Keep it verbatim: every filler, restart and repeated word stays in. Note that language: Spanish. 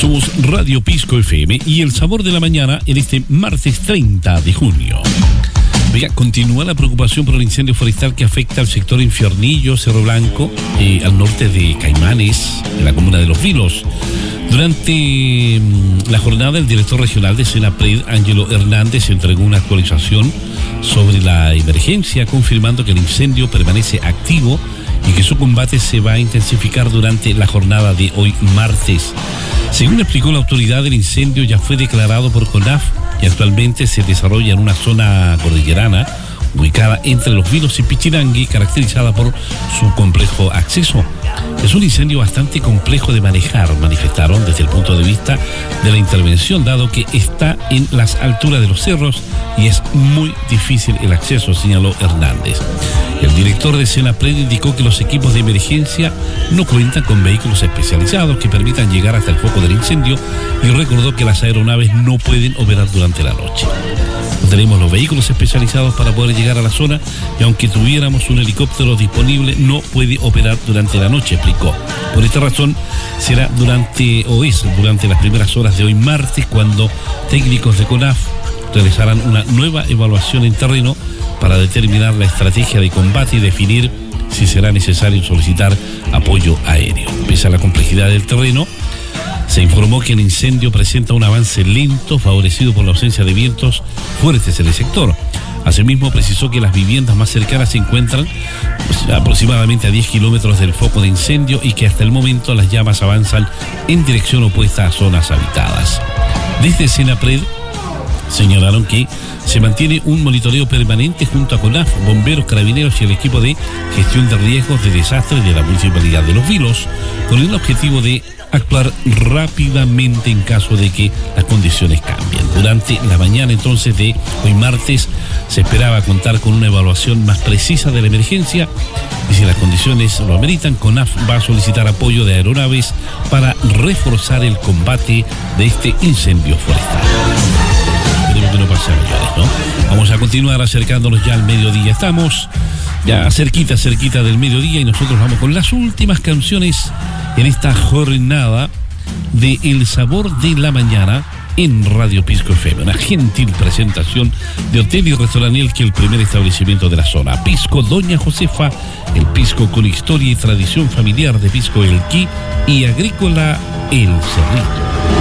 Somos Radio Pisco F M y el sabor de la mañana en este martes treinta de junio. Oiga, continúa la preocupación por el incendio forestal que afecta al sector Infiernillo, Cerro Blanco, eh, al norte de Caimanes, en la comuna de Los Vilos. Durante mmm, la jornada, el director regional de Senapred, Ángelo Hernández, entregó una actualización sobre la emergencia, confirmando que el incendio permanece activo y que su combate se va a intensificar durante la jornada de hoy martes. Según explicó la autoridad, el incendio ya fue declarado por CONAF y actualmente se desarrolla en una zona cordillerana ubicada entre Los Vilos y Pichirangui, caracterizada por su complejo acceso. Es un incendio bastante complejo de manejar, manifestaron desde el punto de vista de la intervención, dado que está en las alturas de los cerros y es muy difícil el acceso, señaló Hernández. El director de Senapred indicó que los equipos de emergencia no cuentan con vehículos especializados que permitan llegar hasta el foco del incendio y recordó que las aeronaves no pueden operar durante la noche. No tenemos los vehículos especializados para poder llegar a la zona y aunque tuviéramos un helicóptero disponible no puede operar durante la noche, explicó. Por esta razón será durante o es durante las primeras horas de hoy martes cuando técnicos de CONAF realizarán una nueva evaluación en terreno para determinar la estrategia de combate y definir si será necesario solicitar apoyo aéreo. Pese a la complejidad del terreno, se informó que el incendio presenta un avance lento, favorecido por la ausencia de vientos fuertes en el sector. Asimismo, precisó que las viviendas más cercanas se encuentran pues, aproximadamente a diez kilómetros del foco de incendio y que hasta el momento las llamas avanzan en dirección opuesta a zonas habitadas. Desde Senapred señalaron que se mantiene un monitoreo permanente junto a CONAF, bomberos, carabineros y el equipo de gestión de riesgos de desastres de la Municipalidad de Los Vilos, con el objetivo de actuar rápidamente en caso de que las condiciones cambien. Durante la mañana entonces de hoy martes se esperaba contar con una evaluación más precisa de la emergencia y si las condiciones lo ameritan, CONAF va a solicitar apoyo de aeronaves para reforzar el combate de este incendio forestal. Esperemos que no pase a mayores, ¿no? Vamos a continuar acercándonos ya al mediodía. Estamos ya cerquita, cerquita del mediodía y nosotros vamos con las últimas canciones en esta jornada de El Sabor de la Mañana en Radio Pisco F M. Una gentil presentación de Hotel y Restaurante El Quí, el primer establecimiento de la zona. Pisco Doña Josefa, el pisco con historia y tradición familiar de Pisco El Quí y agrícola El Cerrito.